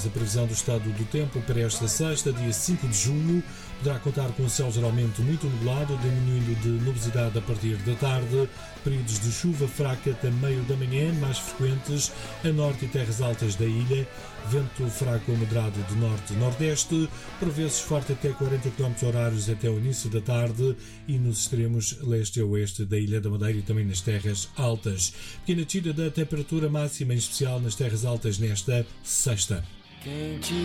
horas. A previsão do estado do tempo para esta sexta, dia 5 de junho, poderá contar com o céu geralmente muito nublado, diminuindo de nubosidade a partir da tarde, períodos de chuva fraca até meio da manhã, mais frequentes a norte e terras altas da ilha, vento fraco ou moderado de norte-nordeste, por vezes forte até 40 km/h até o início da tarde e nos extremos leste e oeste da Ilha da Madeira e também nas terras altas. Pequena descida da temperatura máxima, em especial nas terras altas nesta sexta.